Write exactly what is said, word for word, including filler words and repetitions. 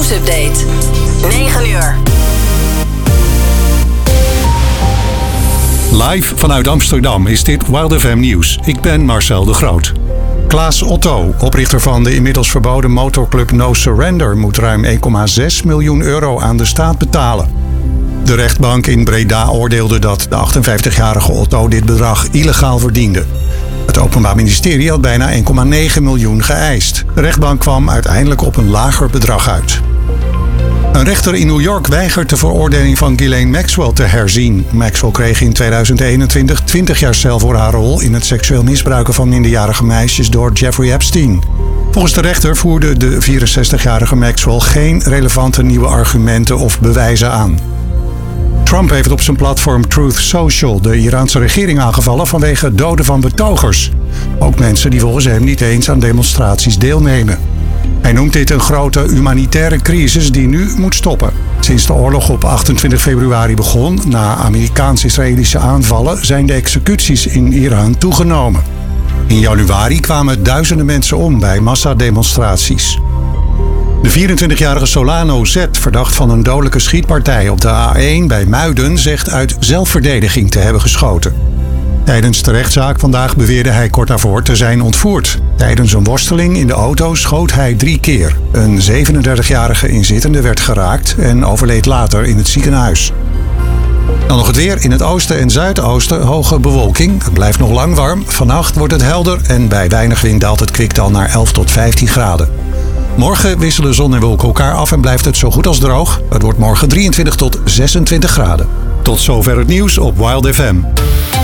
Nieuwsupdate. negen uur. Live vanuit Amsterdam is dit Wild F M Nieuws. Ik ben Marcel de Groot. Klaas Otto, oprichter van de inmiddels verboden motorclub No Surrender, moet ruim één komma zes miljoen euro aan de staat betalen. De rechtbank in Breda oordeelde dat de achtenvijftigjarige Otto dit bedrag illegaal verdiende. Het Openbaar Ministerie had bijna één komma negen miljoen geëist. De rechtbank kwam uiteindelijk op een lager bedrag uit. Een rechter in New York weigert de veroordeling van Ghislaine Maxwell te herzien. Maxwell kreeg in tweeduizend eenentwintig twintig jaar cel voor haar rol in het seksueel misbruiken van minderjarige meisjes door Jeffrey Epstein. Volgens de rechter voerde de vierenzestigjarige Maxwell geen relevante nieuwe argumenten of bewijzen aan. Trump heeft op zijn platform Truth Social de Iraanse regering aangevallen vanwege het doden van betogers. Ook mensen die volgens hem niet eens aan demonstraties deelnemen. Hij noemt dit een grote humanitaire crisis die nu moet stoppen. Sinds de oorlog op achtentwintig februari begon, na Amerikaans-Israëlische aanvallen, zijn de executies in Iran toegenomen. In januari kwamen duizenden mensen om bij massademonstraties. De vierentwintigjarige Solano Z, verdacht van een dodelijke schietpartij op de A één bij Muiden, zegt uit zelfverdediging te hebben geschoten. Tijdens de rechtszaak vandaag beweerde hij kort daarvoor te zijn ontvoerd. Tijdens een worsteling in de auto schoot hij drie keer. Een zevenendertigjarige inzittende werd geraakt en overleed later in het ziekenhuis. Dan nog het weer. In het oosten en zuidoosten hoge bewolking. Het blijft nog lang warm. Vannacht wordt het helder en bij weinig wind daalt het kwikdal naar elf tot vijftien graden. Morgen wisselen zon en wolken elkaar af en blijft het zo goed als droog. Het wordt morgen drieëntwintig tot zesentwintig graden. Tot zover het nieuws op Wild F M.